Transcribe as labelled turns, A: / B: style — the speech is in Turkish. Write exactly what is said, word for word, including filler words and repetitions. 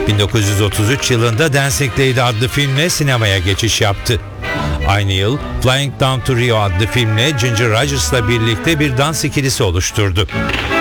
A: bin dokuz yüz otuz üç yılında Dancing Lady adlı filmle sinemaya geçiş yaptı. Aynı yıl Flying Down to Rio adlı filmle Ginger Rogers'la birlikte bir dans ikilisi oluşturdu.